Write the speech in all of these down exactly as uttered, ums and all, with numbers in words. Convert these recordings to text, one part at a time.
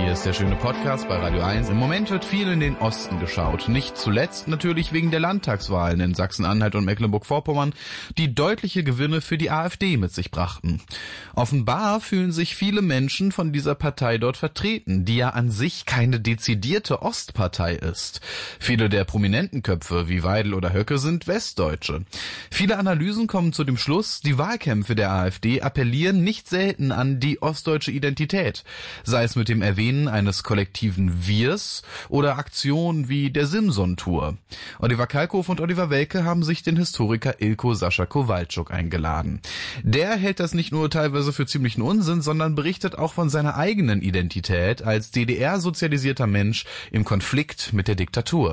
Hier ist der schöne Podcast bei Radio eins. Im Moment wird viel in den Osten geschaut. Nicht zuletzt natürlich wegen der Landtagswahlen in Sachsen-Anhalt und Mecklenburg-Vorpommern, die deutliche Gewinne für die AfD mit sich brachten. Offenbar fühlen sich viele Menschen von dieser Partei dort vertreten, die ja an sich keine dezidierte Ostpartei ist. Viele der prominenten Köpfe wie Weidel oder Höcke sind Westdeutsche. Viele Analysen kommen zu dem Schluss, die Wahlkämpfe der AfD appellieren nicht selten an die ostdeutsche Identität, sei es mit dem Erwähnen eines kollektiven Wirs oder Aktionen wie der Simson-Tour. Oliver Kalkofe und Oliver Welke haben sich den Historiker Ilko Sascha Kowalczuk eingeladen. Der hält das nicht nur teilweise für ziemlichen Unsinn, sondern berichtet auch von seiner eigenen Identität als D D R-sozialisierter Mensch im Konflikt mit der Diktatur.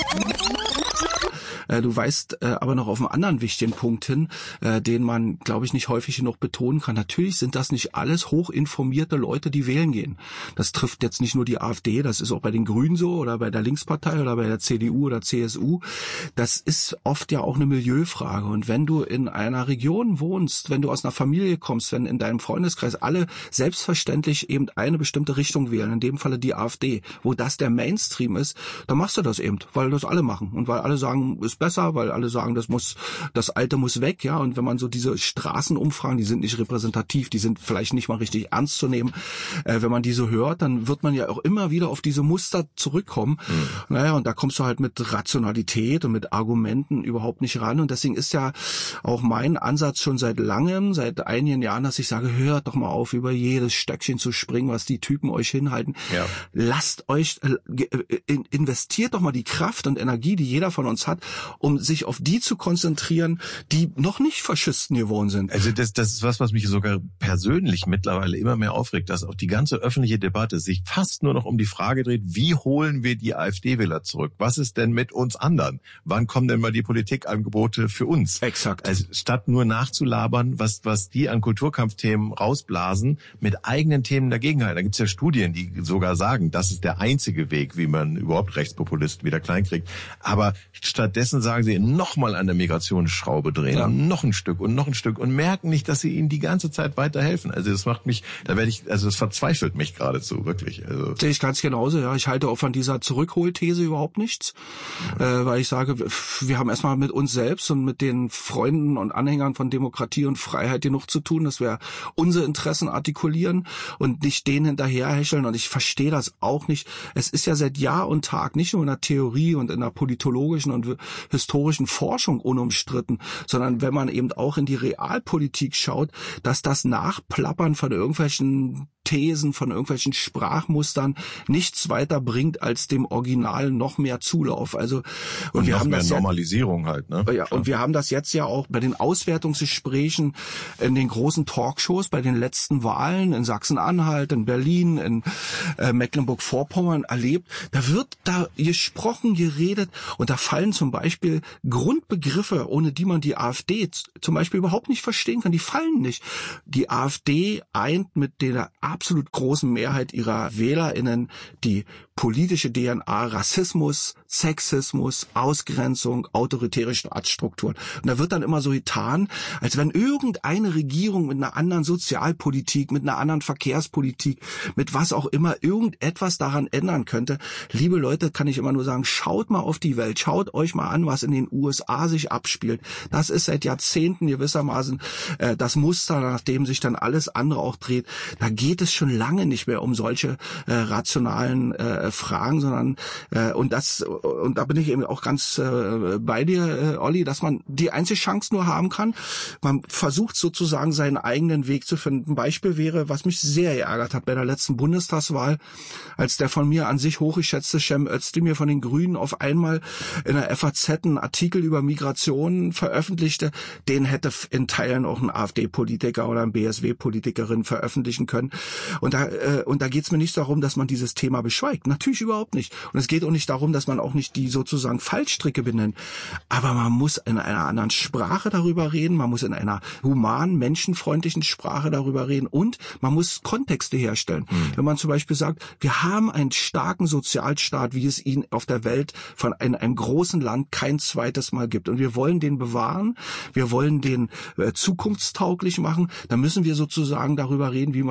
Du weist äh, aber noch auf einen anderen wichtigen Punkt hin, äh, den man, glaube ich, nicht häufig genug betonen kann. Natürlich sind das nicht alles hochinformierte Leute, die wählen gehen. Das trifft jetzt nicht nur die AfD, das ist auch bei den Grünen so oder bei der Linkspartei oder bei der C D U oder C S U. Das ist oft ja auch eine Milieufrage. Und wenn du in einer Region wohnst, wenn du aus einer Familie kommst, wenn in deinem Freundeskreis alle selbstverständlich eben eine bestimmte Richtung wählen, in dem Falle die AfD, wo das der Mainstream ist, dann machst du das eben, weil das alle machen und weil alle sagen, ist besser, weil alle sagen, das muss, das Alte muss weg, ja. Und wenn man so diese Straßenumfragen, die sind nicht repräsentativ, die sind vielleicht nicht mal richtig ernst zu nehmen, äh, wenn man die so hört, dann wird man ja auch immer wieder auf diese Muster zurückkommen. Mhm. Naja, und da kommst du halt mit Rationalität und mit Argumenten überhaupt nicht ran. Und deswegen ist ja auch mein Ansatz schon seit langem, seit einigen Jahren, dass ich sage, hört doch mal auf, über jedes Stöckchen zu springen, was die Typen euch hinhalten. Ja. Lasst euch, äh, investiert doch mal die Kraft und Energie, die jeder von uns hat, um sich auf die zu konzentrieren, die noch nicht Faschisten geworden sind. Also das, das ist was, was mich sogar persönlich mittlerweile immer mehr aufregt, dass auch die ganze öffentliche Debatte sich fast nur noch um die Frage dreht, wie holen wir die AfD-Wähler zurück? Was ist denn mit uns anderen? Wann kommen denn mal die Politikangebote für uns? Exakt. Also statt nur nachzulabern, was, was die an Kulturkampfthemen rausblasen, mit eigenen Themen dagegenhalten. Da gibt es ja Studien, die sogar sagen, das ist der einzige Weg, wie man überhaupt Rechtspopulisten wieder kleinkriegt. Aber stattdessen sagen sie, nochmal an der Migrationsschraube drehen, ja. und noch ein Stück und noch ein Stück und merken nicht, dass sie ihnen die ganze Zeit weiterhelfen. Also das macht mich, da werde ich, also das verzweifelt mich geradezu, wirklich. Also. Sehe ich ganz genauso, ja. Ich halte auch von dieser Zurückholthese überhaupt nichts, ja. äh, weil ich sage, wir haben erstmal mit uns selbst und mit den Freunden und Anhängern von Demokratie und Freiheit genug zu tun, dass wir unsere Interessen artikulieren und nicht denen hinterherhecheln. Und ich verstehe das auch nicht. Es ist ja seit Jahr und Tag nicht nur in der Theorie und in der politologischen und historischen Forschung unumstritten, sondern wenn man eben auch in die Realpolitik schaut, dass das Nachplappern von irgendwelchen Thesen, von irgendwelchen Sprachmustern nichts weiter bringt als dem Original noch mehr Zulauf. Also und, und wir noch haben mehr das Normalisierung ja, halt, ne? Ja, und wir haben das jetzt ja auch bei den Auswertungsgesprächen in den großen Talkshows, bei den letzten Wahlen in Sachsen-Anhalt, in Berlin, in äh, Mecklenburg-Vorpommern erlebt. Da wird da gesprochen, geredet und da fallen zum Beispiel Grundbegriffe, ohne die man die AfD zum Beispiel überhaupt nicht verstehen kann. Die fallen nicht. Die AfD eint mit der absolut großen Mehrheit ihrer WählerInnen die politische D N A, Rassismus, Sexismus, Ausgrenzung, autoritäre Staatsstrukturen. Und da wird dann immer so getan, als wenn irgendeine Regierung mit einer anderen Sozialpolitik, mit einer anderen Verkehrspolitik, mit was auch immer, irgendetwas daran ändern könnte. Liebe Leute, kann ich immer nur sagen, schaut mal auf die Welt, schaut euch mal an, was in den U S A sich abspielt. Das ist seit Jahrzehnten gewissermaßen äh, das Muster, nach dem sich dann alles andere auch dreht. Da geht es schon lange nicht mehr um solche äh, rationalen äh, Fragen, sondern äh, und das und da bin ich eben auch ganz äh, bei dir, äh, Olli, dass man die einzige Chance nur haben kann. Man versucht sozusagen seinen eigenen Weg zu finden. Ein Beispiel wäre, was mich sehr geärgert hat bei der letzten Bundestagswahl, als der von mir an sich hochgeschätzte Cem Özdemir von den Grünen auf einmal in der F A Z einen Artikel über Migration veröffentlichte, den hätte in Teilen auch ein AfD-Politiker oder ein B S W-Politikerin veröffentlichen können. Und da äh, und da geht es mir nicht darum, dass man dieses Thema beschweigt. Natürlich überhaupt nicht. Und es geht auch nicht darum, dass man auch nicht die sozusagen Fallstricke benennt. Aber man muss in einer anderen Sprache darüber reden, man muss in einer humanen, menschenfreundlichen Sprache darüber reden und man muss Kontexte herstellen. Mhm. Wenn man zum Beispiel sagt, wir haben einen starken Sozialstaat, wie es ihn auf der Welt von einem, einem großen Land kein zweites Mal gibt. Und wir wollen den bewahren, wir wollen den äh, zukunftstauglich machen, dann müssen wir sozusagen darüber reden, wie man das macht, dass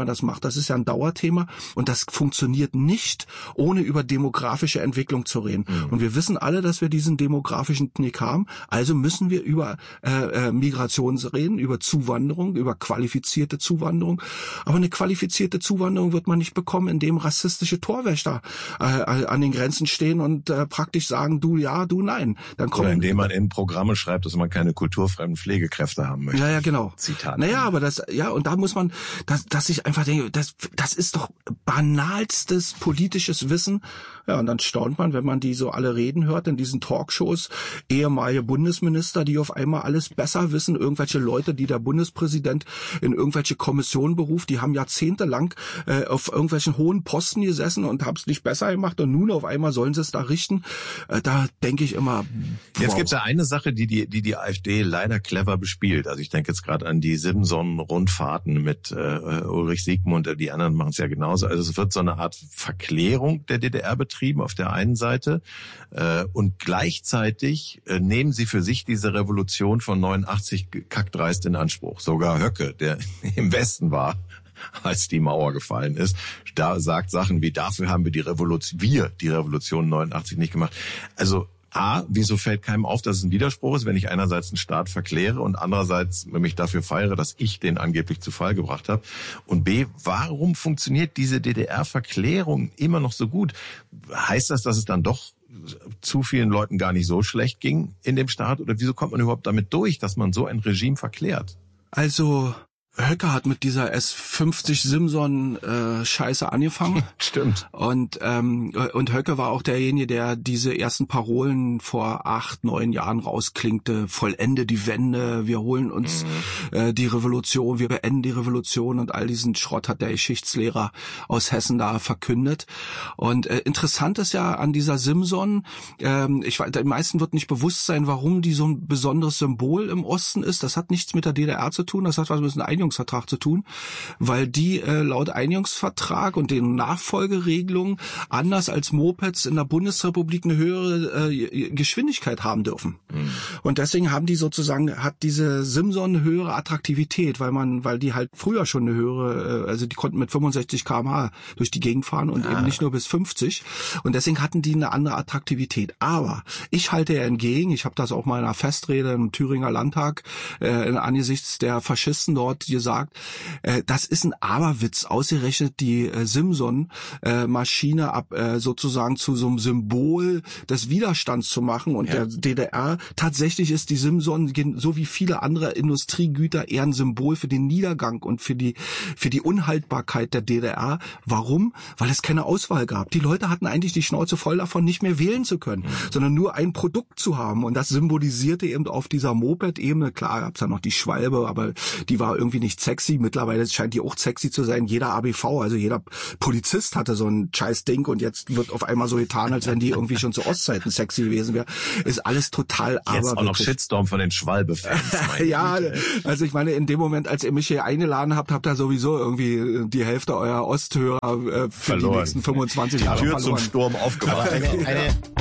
das ist ja ein Dauerthema und das funktioniert nicht, ohne über demografische Entwicklung zu reden. Mhm. Und wir wissen alle, dass wir diesen demografischen Knick haben, also müssen wir über äh, äh, Migration reden, über Zuwanderung, über qualifizierte Zuwanderung. Aber eine qualifizierte Zuwanderung wird man nicht bekommen, indem rassistische Torwächter äh, an den Grenzen stehen und äh, praktisch sagen, du ja, du nein. Dann kommen, Oder indem man in Programme schreibt, dass man keine kulturfremden Pflegekräfte haben möchte. Ja, ja, genau. Zitat. Naja, aber das, ja, und da muss man, dass, dass ich einfach denke, das, das ist doch banalstes politisches Wissen. Ja, und dann staunt man, wenn man die so alle reden hört in diesen Talkshows, ehemalige Bundesminister, die auf einmal alles besser wissen, irgendwelche Leute, die der Bundespräsident in irgendwelche Kommissionen beruft, die haben jahrzehntelang äh, auf irgendwelchen hohen Posten gesessen und haben es nicht besser gemacht und nun auf einmal sollen sie es da richten. Äh, da denke ich immer, wow. Jetzt gibt's ja eine Sache, die die, die die AfD leider clever bespielt. Also ich denke jetzt gerade an die Simson-Rundfahrten mit äh, Ulrich Siegmund, die anderen machen es ja genauso. Also es wird so eine Art Verklärung der D D R betrieben auf der einen Seite äh, und gleichzeitig äh, nehmen sie für sich diese Revolution von neunundachtzig kackdreist in Anspruch. Sogar Höcke, der im Westen war, als die Mauer gefallen ist, da sagt Sachen wie, dafür haben wir die Revolution, wir die Revolution neunundachtzig nicht gemacht. Also A, wieso fällt keinem auf, dass es ein Widerspruch ist, wenn ich einerseits einen Staat verkläre und andererseits mich dafür feiere, dass ich den angeblich zu Fall gebracht habe? Und B, warum funktioniert diese D D R-Verklärung immer noch so gut? Heißt das, dass es dann doch zu vielen Leuten gar nicht so schlecht ging in dem Staat? Oder wieso kommt man überhaupt damit durch, dass man so ein Regime verklärt? Also Höcke hat mit dieser S fünfzig Simson äh, Scheiße angefangen. Stimmt. Und ähm, und Höcke war auch derjenige, der diese ersten Parolen vor acht, neun Jahren rausklingte: Vollende die Wende, wir holen uns mhm. äh, die Revolution, wir beenden die Revolution und all diesen Schrott hat der Geschichtslehrer aus Hessen da verkündet. Und äh, interessant ist ja an dieser Simson, ähm, ich weiß, den meisten wird nicht bewusst sein, warum die so ein besonderes Symbol im Osten ist. Das hat nichts mit der D D R zu tun, das hat was mit einem Einigungsvertrag zu tun, weil die äh, laut Einigungsvertrag und den Nachfolgeregelungen anders als Mopeds in der Bundesrepublik eine höhere äh, Geschwindigkeit haben dürfen. Mhm. Und deswegen haben die sozusagen, hat diese Simson eine höhere Attraktivität, weil man, weil die halt früher schon eine höhere, äh, also die konnten mit fünfundsechzig Kilometer pro Stunde durch die Gegend fahren und ah. eben nicht nur bis fünfzig. Und deswegen hatten die eine andere Attraktivität. Aber ich halte ja entgegen, ich habe das auch mal in einer Festrede im Thüringer Landtag äh, angesichts der Faschisten dort gesagt, äh, das ist ein Aberwitz, ausgerechnet die äh, Simson-Maschine äh, ab äh, sozusagen zu so einem Symbol des Widerstands zu machen und ja. der D D R. Tatsächlich ist die Simson, so wie viele andere Industriegüter, eher ein Symbol für den Niedergang und für die für die Unhaltbarkeit der D D R. Warum? Weil es keine Auswahl gab. Die Leute hatten eigentlich die Schnauze voll davon, nicht mehr wählen zu können, mhm. sondern nur ein Produkt zu haben. Und das symbolisierte eben auf dieser Moped-Ebene, klar gab's ja noch die Schwalbe, aber die war irgendwie nicht sexy. Mittlerweile scheint die auch sexy zu sein. Jeder A B V, also jeder Polizist hatte so ein scheiß Ding und jetzt wird auf einmal so getan, als wenn die irgendwie schon zu Ostzeiten sexy gewesen wäre. Ist alles total aber jetzt auch noch Shitstorm von den Schwalbe-Fans. Ja, also ich meine, in dem Moment, als ihr mich hier eingeladen habt, habt ihr sowieso irgendwie die Hälfte eurer Osthörer äh, für verloren. Die nächsten fünfundzwanzig Jahre die Tür verloren. Zum Sturm aufgemacht. Eine,